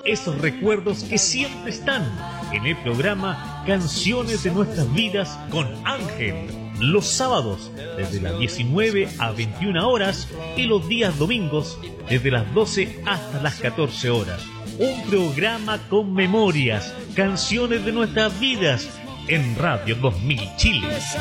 esos recuerdos que siempre están en el programa Canciones de Nuestras Vidas con Ángel. Los sábados desde las 19 a 21 horas y los días domingos desde las 12 hasta las 14 horas. Un programa con memorias, canciones de nuestras vidas en Radio 2000 Chile.